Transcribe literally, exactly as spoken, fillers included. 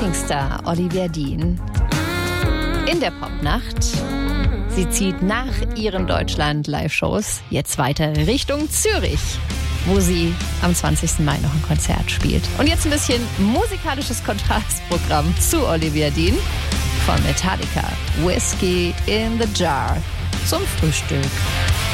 Dating-Star Olivia Dean in der Popnacht. Sie zieht nach ihren Deutschland-Live-Shows jetzt weiter Richtung Zürich, wo sie am zwanzigsten Mai noch ein Konzert spielt. Und jetzt ein bisschen musikalisches Kontrastprogramm zu Olivia Dean von Metallica. Whiskey in the Jar zum Frühstück.